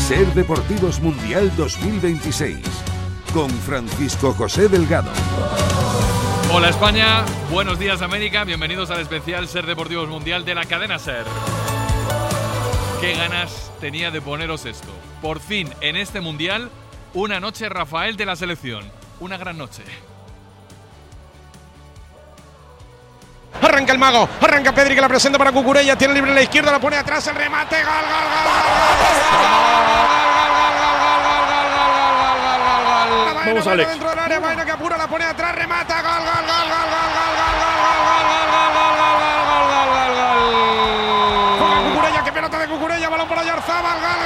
Ser Deportivos Mundial 2026 con Francisco José Delgado. Hola España, buenos días América, bienvenidos al especial Ser Deportivos Mundial de la cadena Ser. Qué ganas tenía de poneros esto. Por fin, en este Mundial, una noche Rafael de la selección. Una gran noche. Arranca el mago, arranca Pedri que la presenta para Cucurella, tiene libre en la izquierda, la pone atrás, el remate, gol, Vamos, Alex. Dentro del área, Baena que apura, la pone atrás, remata, gol. Juega Cucurella, qué pelota de Cucurella, balón para Oyarzábal, gol.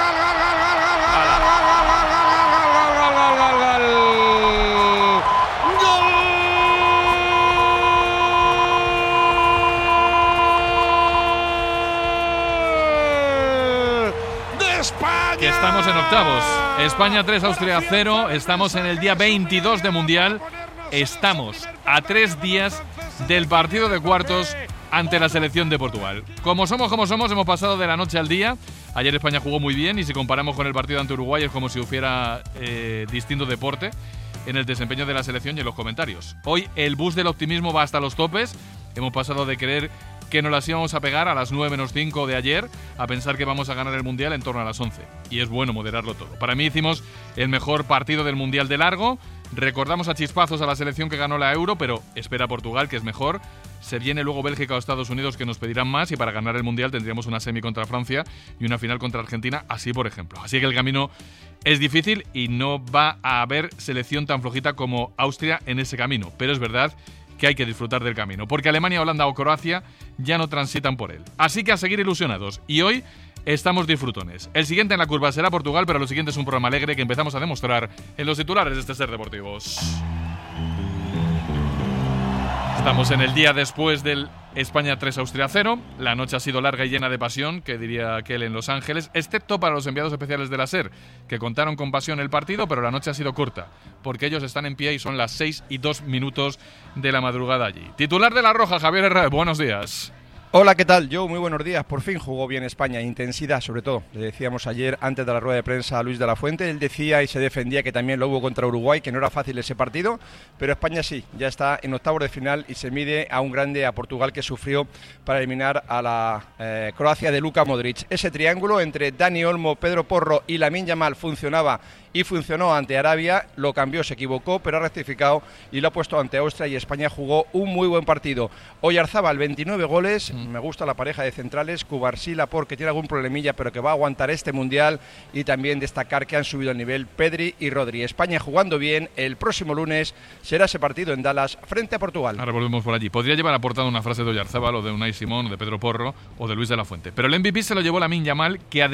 Que estamos en octavos. España 3, Austria 0. Estamos en el día 22 de Mundial. Estamos a 3 días del partido de cuartos ante la selección de Portugal. Como somos, hemos pasado de la noche al día. Ayer España jugó muy bien y si comparamos con el partido ante Uruguay es como si hubiera distinto deporte en el desempeño de la selección y en los comentarios. Hoy el bus del optimismo va hasta los topes. Hemos pasado de creer que nos las íbamos a pegar a las 9 menos 5 de ayer a pensar que vamos a ganar el Mundial en torno a las 11. Y es bueno moderarlo todo. Para mí hicimos el mejor partido del Mundial de largo. Recordamos a chispazos a la selección que ganó la Euro, pero espera Portugal, que es mejor. Se viene luego Bélgica o Estados Unidos, que nos pedirán más, y para ganar el Mundial tendríamos una semi contra Francia y una final contra Argentina, así por ejemplo. Así que el camino es difícil y no va a haber selección tan flojita como Austria en ese camino. Pero es verdad que hay que disfrutar del camino, porque Alemania, Holanda o Croacia ya no transitan por él. Así que a seguir ilusionados. Y hoy estamos disfrutones. El siguiente en la curva será Portugal, pero lo siguiente es un programa alegre que empezamos a demostrar en los titulares de este Ser Deportivos. Estamos en el día después del España 3, Austria 0. La noche ha sido larga y llena de pasión, que diría aquel en Los Ángeles, excepto para los enviados especiales de la SER, que contaron con pasión el partido, pero la noche ha sido corta, porque ellos están en pie y son las 6:02 de la madrugada allí. Titular de La Roja, Javier Herrera, buenos días. Hola, ¿qué tal? Muy buenos días. Por fin jugó bien España, intensidad sobre todo. Le decíamos ayer, antes de la rueda de prensa, a Luis de la Fuente. Él decía y se defendía que también lo hubo contra Uruguay, que no era fácil ese partido, pero España sí, ya está en octavos de final y se mide a un grande, a Portugal, que sufrió para eliminar a la Croacia de Luka Modric. Ese triángulo entre Dani Olmo, Pedro Porro y Lamine Yamal funcionaba y funcionó ante Arabia, lo cambió, se equivocó, pero ha rectificado y lo ha puesto ante Austria y España jugó un muy buen partido. Oyarzábal, 29 goles, me gusta la pareja de centrales, Cubarsí, Laporte, que tiene algún problemilla, pero que va a aguantar este Mundial, y también destacar que han subido el nivel Pedri y Rodri. España jugando bien, el próximo lunes será ese partido en Dallas frente a Portugal. Ahora volvemos por allí. Podría llevar aportado una frase de Oyarzábal o de Unai Simón o de Pedro Porro o de Luis de la Fuente, pero el MVP se lo llevó Lamine Yamal, que